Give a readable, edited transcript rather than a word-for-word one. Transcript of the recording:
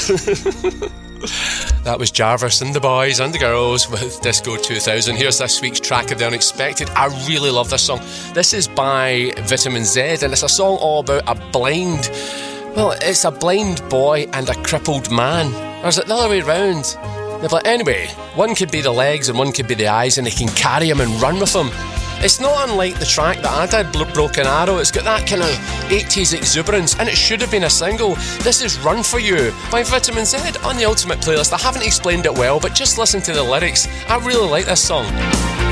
That was Jarvis and the boys and the girls with Disco 2000. Here's this week's track of The Unexpected. I really love this song. This is by Vitamin Z, and it's a song all about it's a blind boy and a crippled man. Or is it the other way around? Anyway, one could be the legs and one could be the eyes, and they can carry him and run with him. It's not unlike the track that I did, Broken Arrow. It's got that kind of 80s exuberance, and it should have been a single. This is Run For You by Vitamin Z on the Ultimate Playlist. I haven't explained it well, but just listen to the lyrics. I really like this song.